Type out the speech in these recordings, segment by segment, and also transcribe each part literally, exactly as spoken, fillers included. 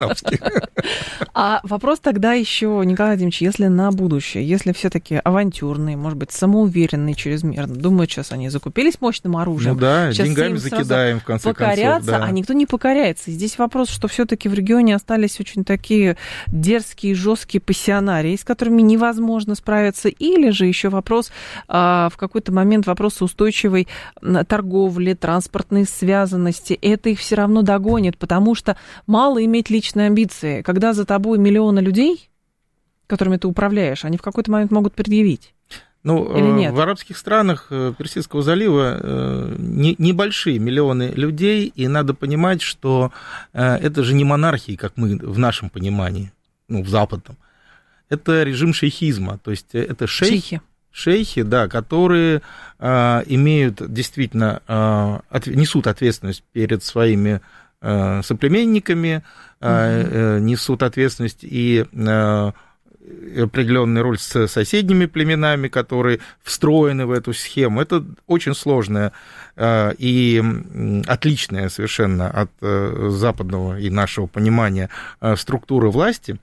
А вопрос тогда еще, Николай Владимирович, если на будущее, если все-таки авантюрные, может быть, самоуверенные чрезмерно, думают, сейчас они закупились мощным оружием. Ну да, сейчас деньгами закидаем, в конце покорятся, концов. Да. А никто не покоряется. И здесь вопрос, что все-таки в регионе остались очень такие дерзкие, жесткие пассионарии, с которыми невозможно справиться. Или же еще вопрос, в какой-то момент вопрос устойчивой торговли, транспортной связанности. Это их все равно догонит, потому что мало иметь личные амбиции. Когда за тобой миллионы людей, которыми ты управляешь, они в какой-то момент могут предъявить. Ну, или нет? В арабских странах Персидского залива небольшие миллионы людей, и надо понимать, что это же не монархии, как мы в нашем понимании, ну, в западном. Это режим шейхизма, то есть это шейхи. Шейхи. Шейхи, да, которые а, имеют действительно, а, от, несут ответственность перед своими а, соплеменниками, а, угу. несут ответственность и а, определенную роль с соседними племенами, которые встроены в эту схему. Это очень сложная а, и отличная совершенно от а, западного и нашего понимания а, структуры власти.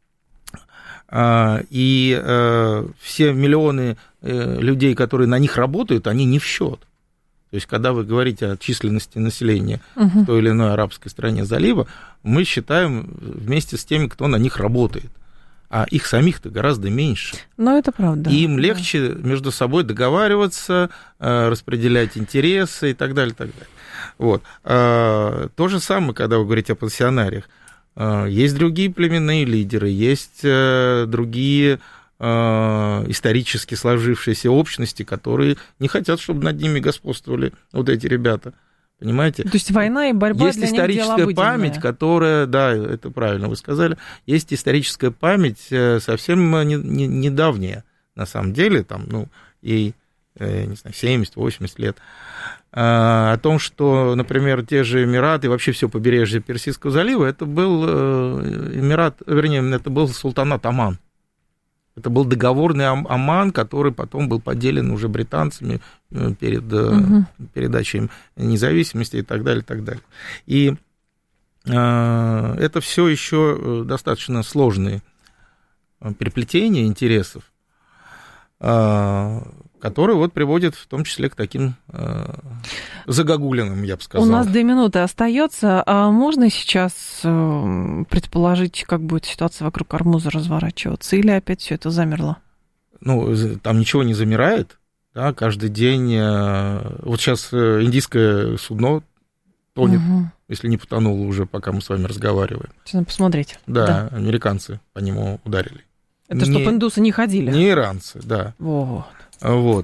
И э, все миллионы э, людей, которые на них работают, они не в счет. То есть, когда вы говорите о численности населения угу. в той или иной арабской стране залива, мы считаем вместе с теми, кто на них работает. А их самих-то гораздо меньше. Но это правда. И им легче да. между собой договариваться, э, распределять интересы и так далее, и так далее. Вот. А, то же самое, когда вы говорите о пассионариях. Есть другие племенные лидеры, есть другие исторически сложившиеся общности, которые не хотят, чтобы над ними господствовали вот эти ребята. Понимаете? То есть война и борьба есть для них дело обыденное. Есть историческая память, которая, да, это правильно вы сказали, есть историческая память совсем недавняя, на самом деле, там, ну, ей, не знаю, семьдесят-восемьдесят лет, о том, что, например, те же Эмираты, вообще все побережье Персидского залива, это был Эмират, вернее, это был султанат Оман. Это был договорный Оман, который потом был поделен уже британцами перед угу. передачей им независимости и так далее, и так далее. И это все еще достаточно сложные переплетения интересов, которые вот приводят в том числе к таким э, загогулинам, я бы сказал. У нас две минуты остается. А можно сейчас э, предположить, как будет ситуация вокруг Ормуза разворачиваться, или опять все это замерло? Ну, там ничего не замирает. Да, каждый день... Э, вот сейчас индийское судно тонет, угу. если не потонуло уже, пока мы с вами разговариваем. Надо посмотреть. Да, да, американцы по нему ударили. Это не, чтобы индусы не ходили? Не иранцы, да. Вот. Вот.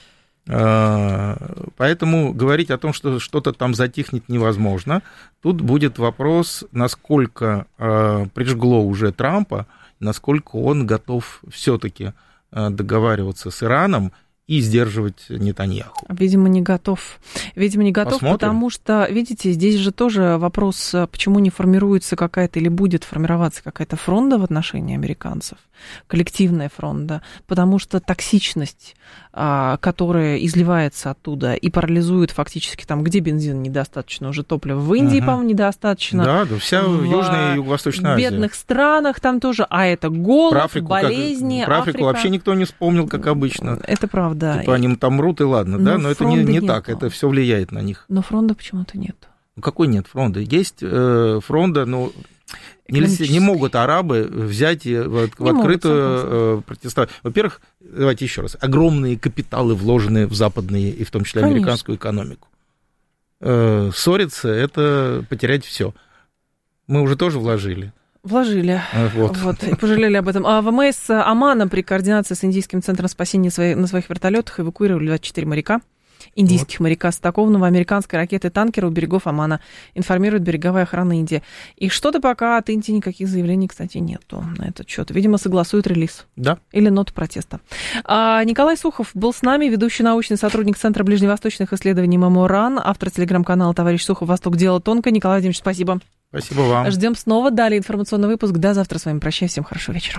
Поэтому говорить о том, что что-то там затихнет, невозможно. Тут будет вопрос, насколько прижгло уже Трампа, насколько он готов все-таки договариваться с Ираном и сдерживать Нетаньяху. Видимо, не готов. Видимо, не готов, Посмотрим. Потому что, видите, здесь же тоже вопрос, почему не формируется какая-то или будет формироваться какая-то фронта в отношении американцев, коллективная фронта, потому что токсичность, которая изливается оттуда и парализует фактически там, где бензина недостаточно, уже топлива в Индии, угу. по-моему, недостаточно. Да, да, вся в Южная и Юго-Восточная Азия. В бедных странах там тоже, а это голод, про Африку, болезни, как, про Африку Африка. Вообще никто не вспомнил, как обычно. Это правда. Типа они там мрут, и ладно, но да, но это не, не так, это все влияет на них. Но фронта почему-то нет. Ну, какой нет фронта? Есть э, фронта, но нельзя, не могут арабы взять и в, в открытую э, протестовать. Во-первых, давайте еще раз, огромные капиталы вложены в западные, и в том числе Конечно. американскую экономику. Э, ссориться – это потерять все. Мы уже тоже вложили. Вложили. Вот. Вот, и пожалели об этом. А ВМС Омана при координации с Индийским центром спасения свои, на своих вертолетах эвакуировали двадцать четыре моряка, индийских вот. моряка, стыкованного американской ракеты-танкера у берегов Омана, информирует береговая охрана Индии. И что-то пока от Индии никаких заявлений, кстати, нету на этот счет. Видимо, согласуют релиз. Да. Или ноту протеста. А Николай Сухов был с нами, ведущий научный сотрудник Центра ближневосточных исследований МАМО-РАН, автор телеграм-канала «Товарищ Сухов. Восток. Дело тонко». Николай Владимирович, спасибо. Спасибо вам. Ждем снова. Далее информационный выпуск. До завтра с вами прощаюсь. Всем хорошего вечера.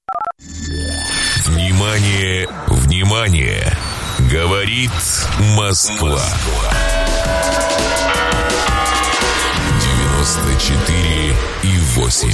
Внимание, внимание! Говорит Москва. девяносто четыре и восемь.